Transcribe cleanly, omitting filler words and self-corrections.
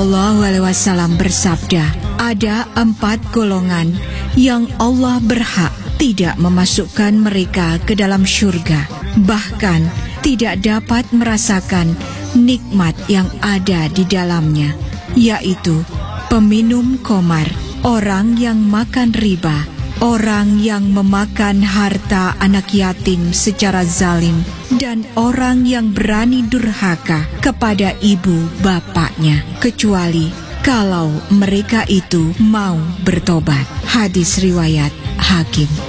SAW bersabda, ada 4 golongan yang Allah berhak tidak memasukkan mereka ke dalam syurga, bahkan tidak dapat merasakan nikmat yang ada di dalamnya, yaitu peminum khamar, orang yang makan riba, orang yang memakan harta anak yatim secara zalim, dan orang yang berani durhaka kepada ibu bapaknya, kecuali kalau mereka itu mau bertobat. Hadis riwayat Hakim.